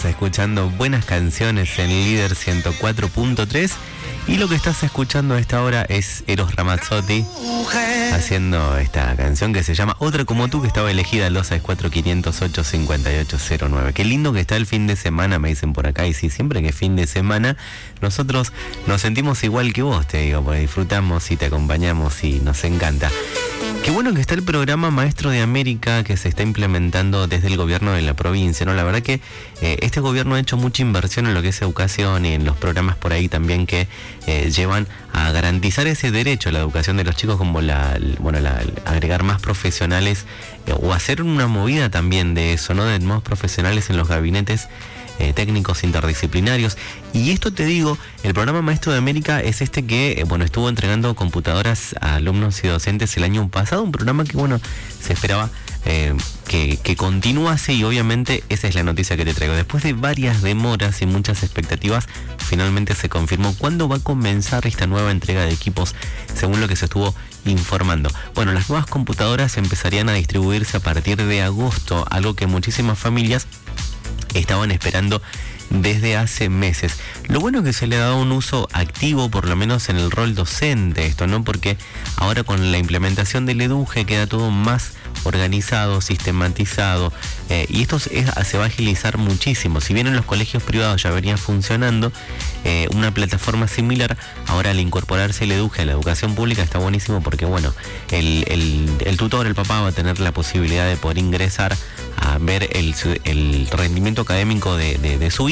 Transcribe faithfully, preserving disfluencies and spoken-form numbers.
Estás escuchando buenas canciones en Líder ciento cuatro punto tres y lo que estás escuchando a esta hora es Eros Ramazzotti haciendo esta canción que se llama Otra como tú, que estaba elegida al dos seis cuatro, quinientos ocho, cincuenta y ocho cero nueve. Qué lindo que está el fin de semana, me dicen por acá, y sí, siempre que es fin de semana nosotros nos sentimos igual que vos, te digo, porque disfrutamos y te acompañamos y nos encanta. Qué bueno que está el programa Maestro de América que se está implementando desde el gobierno de la provincia, ¿no? La verdad que eh, este gobierno ha hecho mucha inversión en lo que es educación y en los programas por ahí también que eh, llevan a garantizar ese derecho a la educación de los chicos, como la, bueno, la, agregar más profesionales eh, o hacer una movida también de eso, ¿no? De más profesionales en los gabinetes Eh, técnicos interdisciplinarios. Y esto te digo, el programa Maestro de América es este que, eh, bueno, estuvo entregando computadoras a alumnos y docentes el año pasado, un programa que, bueno, se esperaba eh, que, que continuase, y obviamente esa es la noticia que te traigo. Después de varias demoras y muchas expectativas, finalmente se confirmó cuándo va a comenzar esta nueva entrega de equipos, según lo que se estuvo informando. Bueno, las nuevas computadoras empezarían a distribuirse a partir de agosto, algo que muchísimas familias estaban esperando desde hace meses. Lo bueno es que se le ha dado un uso activo, por lo menos en el rol docente, esto, ¿no? Porque ahora con la implementación del EDUGE queda todo más organizado, sistematizado, eh, y esto es, se va a agilizar muchísimo. Si bien en los colegios privados ya venía funcionando eh, una plataforma similar, ahora al incorporarse el EDUGE a la educación pública está buenísimo, porque bueno, el, el, el tutor, el papá, va a tener la posibilidad de poder ingresar a ver el, el rendimiento académico de, de, de su hijo,